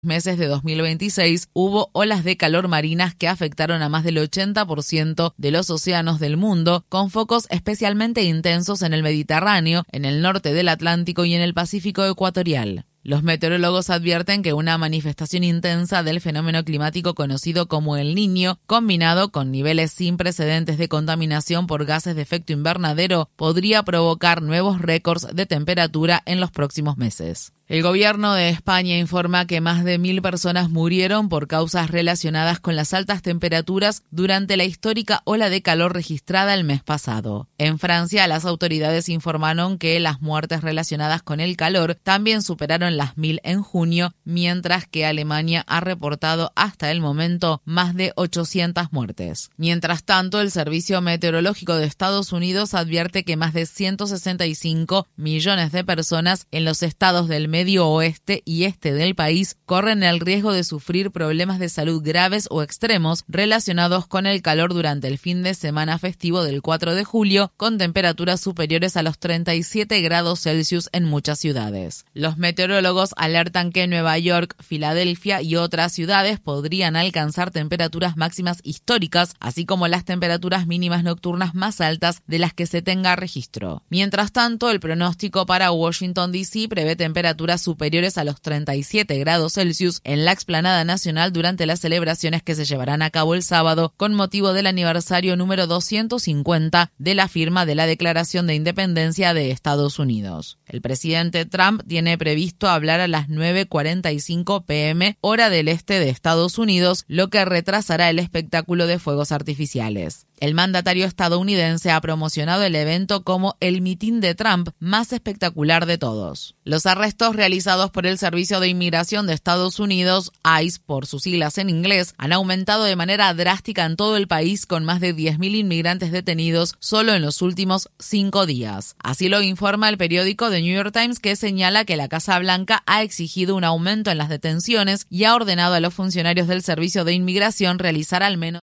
meses de 2026 hubo olas de calor marinas que afectaron a más del 80% de los océanos del mundo, con focos especialmente intensos en el Mediterráneo, en el norte del Atlántico y en el Pacífico ecuatorial. Los meteorólogos advierten que una manifestación intensa del fenómeno climático conocido como El Niño, combinado con niveles sin precedentes de contaminación por gases de efecto invernadero, podría provocar nuevos récords de temperatura en los próximos meses. El gobierno de España informa que más de 1.000 personas murieron por causas relacionadas con las altas temperaturas durante la histórica ola de calor registrada el mes pasado. En Francia, las autoridades informaron que las muertes relacionadas con el calor también superaron las 1.000 en junio, mientras que Alemania ha reportado hasta el momento más de 800 muertes. Mientras tanto, el Servicio Meteorológico de Estados Unidos advierte que más de 165 millones de personas en los estados del medio oeste y este del país corren el riesgo de sufrir problemas de salud graves o extremos relacionados con el calor durante el fin de semana festivo del 4 de julio, con temperaturas superiores a los 37 grados Celsius en muchas ciudades. Los meteorólogos alertan que Nueva York, Filadelfia y otras ciudades podrían alcanzar temperaturas máximas históricas, así como las temperaturas mínimas nocturnas más altas de las que se tenga registro. Mientras tanto, el pronóstico para Washington, D.C. prevé temperaturas superiores a los 37 grados Celsius en la explanada nacional durante las celebraciones que se llevarán a cabo el sábado con motivo del aniversario número 250 de la firma de la Declaración de Independencia de Estados Unidos. El presidente Trump tiene previsto hablar a las 9:45 p.m. hora del este de Estados Unidos, lo que retrasará el espectáculo de fuegos artificiales. El mandatario estadounidense ha promocionado el evento como el mitin de Trump más espectacular de todos. Los arrestos realizados por el Servicio de Inmigración de Estados Unidos, ICE por sus siglas en inglés, han aumentado de manera drástica en todo el país, con más de 10.000 inmigrantes detenidos solo en los últimos 5 días. Así lo informa el periódico The New York Times, que señala que la Casa Blanca ha exigido un aumento en las detenciones y ha ordenado a los funcionarios del Servicio de Inmigración realizar al menos